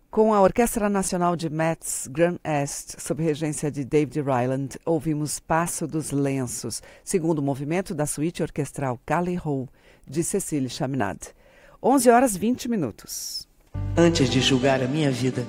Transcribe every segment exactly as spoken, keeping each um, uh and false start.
Com a Orquestra Nacional de Metz Grand Est, sob regência de David Ryland, ouvimos Passo dos Lenços, segundo movimento da suíte orquestral Calais Hall, de Cécile Chaminade. onze horas e vinte minutos. Antes de julgar a minha vida,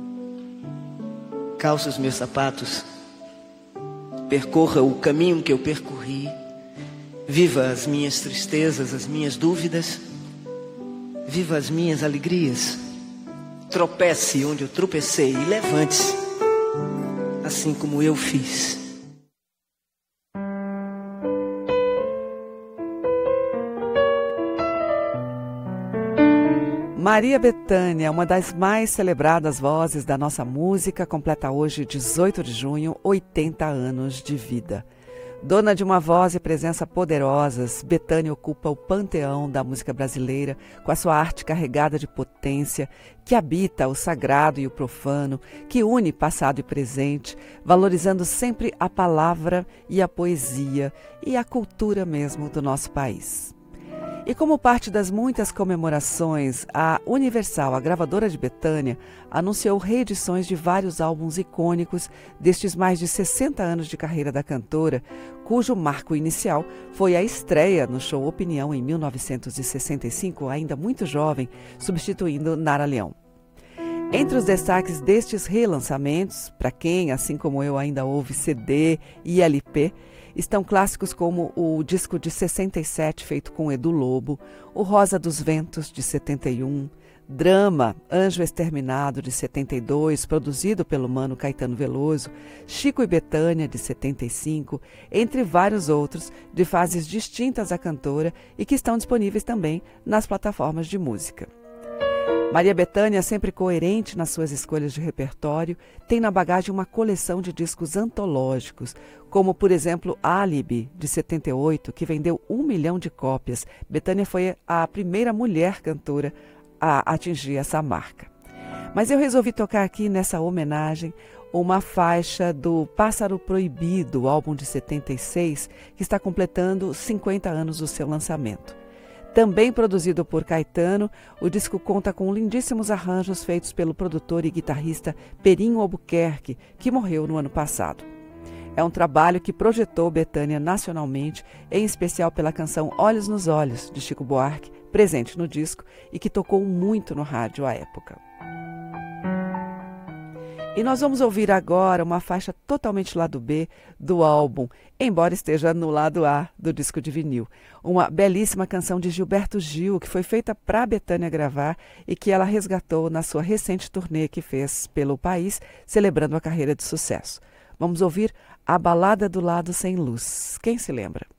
calce os meus sapatos, percorra o caminho que eu percorri, viva as minhas tristezas, as minhas dúvidas, viva as minhas alegrias. Tropece onde eu tropecei e levante-se, assim como eu fiz. Maria Bethânia, uma das mais celebradas vozes da nossa música, completa hoje, dezoito de junho, oitenta anos de vida. Dona de uma voz e presença poderosas, Bethânia ocupa o panteão da música brasileira com a sua arte carregada de potência, que habita o sagrado e o profano, que une passado e presente, valorizando sempre a palavra e a poesia e a cultura mesmo do nosso país. E como parte das muitas comemorações, a Universal, a gravadora de Bethânia, anunciou reedições de vários álbuns icônicos destes mais de sessenta anos de carreira da cantora, cujo marco inicial foi a estreia no show Opinião em mil novecentos e sessenta e cinco, ainda muito jovem, substituindo Nara Leão. Entre os destaques destes relançamentos, para quem, assim como eu, ainda ouve C D e L P, estão clássicos como o disco de sessenta e sete, feito com Edu Lobo, o Rosa dos Ventos, de setenta e um, Drama, Anjo Exterminado, de setenta e dois, produzido pelo mano Caetano Veloso, Chico e Bethânia, de setenta e cinco, entre vários outros, de fases distintas à cantora e que estão disponíveis também nas plataformas de música. Maria Bethânia, sempre coerente nas suas escolhas de repertório, tem na bagagem uma coleção de discos antológicos, como, por exemplo, Álibi, de setenta e oito, que vendeu um milhão de cópias. Bethânia foi a primeira mulher cantora a atingir essa marca. Mas eu resolvi tocar aqui, nessa homenagem, uma faixa do Pássaro Proibido, álbum de setenta e seis, que está completando cinquenta anos do seu lançamento. Também produzido por Caetano, o disco conta com lindíssimos arranjos feitos pelo produtor e guitarrista Perinho Albuquerque, que morreu no ano passado. É um trabalho que projetou Bethânia nacionalmente, em especial pela canção Olhos nos Olhos, de Chico Buarque, presente no disco e que tocou muito no rádio à época. E nós vamos ouvir agora uma faixa totalmente lado B do álbum, embora esteja no lado A do disco de vinil. Uma belíssima canção de Gilberto Gil, que foi feita para a Bethânia gravar e que ela resgatou na sua recente turnê que fez pelo país, celebrando a carreira de sucesso. Vamos ouvir A Balada do Lado Sem Luz. Quem se lembra?